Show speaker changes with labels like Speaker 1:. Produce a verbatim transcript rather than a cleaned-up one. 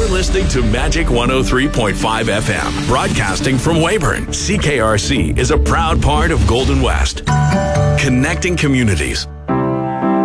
Speaker 1: You're listening to Magic one oh three point five F M, broadcasting from Weyburn. C K R C is a proud part of Golden West, connecting communities.